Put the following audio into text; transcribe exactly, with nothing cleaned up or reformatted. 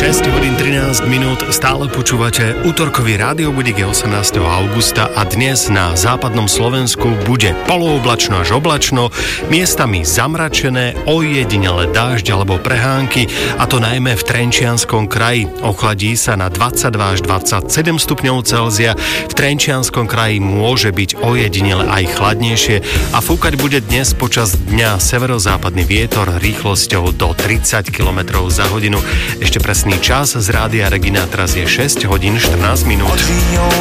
šesť hodín trinásť minút, stále počúvate utorkový rádiobudík osemnásteho augusta a dnes na západnom Slovensku bude polooblačno až oblačno, miestami zamračené, ojedinele dážď alebo prehánky, a to najmä v Trenčianskom kraji. Ochladí sa na dvadsaťdva až dvadsaťsedem stupňov Celzia, v Trenčianskom kraji môže byť ojedinele aj chladnejšie a fúkať bude dnes počas dňa severozápadný vietor rýchlosťou do tridsať kilometrov za hodinu. Ešte presný čas z Rádia Regina, teraz je šesť hodín štrnásť minút.